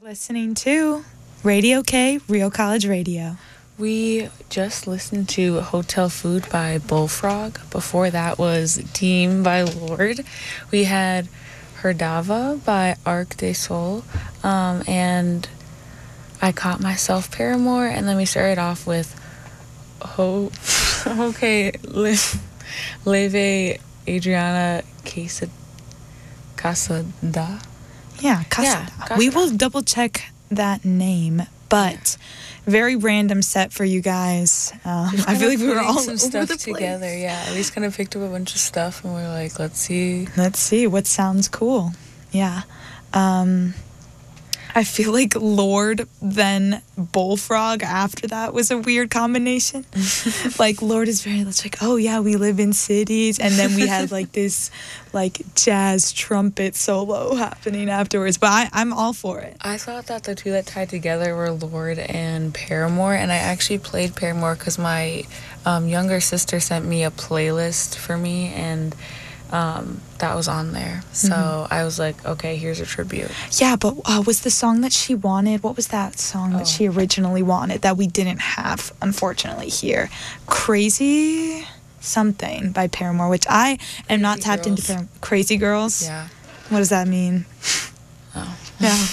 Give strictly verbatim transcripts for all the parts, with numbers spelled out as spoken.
Listening to Radio K, Real College Radio. We just listened to Hotel Food by Bullfrog. Before that was Team by Lorde. We had Herdava by Arc de Sol. Um, and I Caught Myself Paramore. And then we started off with Ho okay, Le, Leve Adriana Casa, Casada. Yeah, Casada. Yeah, Casada. We will double check that name, but very random set for you guys. Um, I feel like we were all some over stuff the place. together. Yeah, we just kind of picked up a bunch of stuff and we we're like, let's see. Let's see what sounds cool. Yeah. Um, I feel like Lorde then Bullfrog after that was a weird combination. Like Lorde is very much like, oh yeah, we live in cities, and then we had like this like jazz trumpet solo happening afterwards. But I, I'm all for it. I thought that the two that tied together were Lorde and Paramore, and I actually played Paramore because my um, younger sister sent me a playlist for me, and um, that was on there. So mm-hmm. I was like, okay, here's a tribute. Yeah, but uh, was the song that she wanted, what was that song oh. that she originally wanted that we didn't have, unfortunately, here? Crazy something by Paramore, which I am Crazy not tapped Girls. into Paramore. Crazy Girls? Yeah. What does that mean? Oh. Yeah.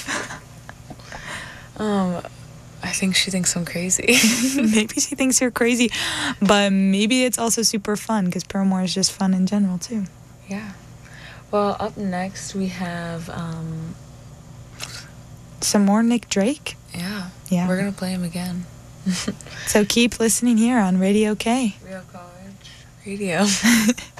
um... I think she thinks I'm crazy. Maybe she thinks you're crazy, but maybe it's also super fun because Paramore is just fun in general too. Yeah. Well, up next we have um, some more Nick Drake. Yeah. Yeah. We're gonna play him again. So keep listening here on Radio K. Real College Radio.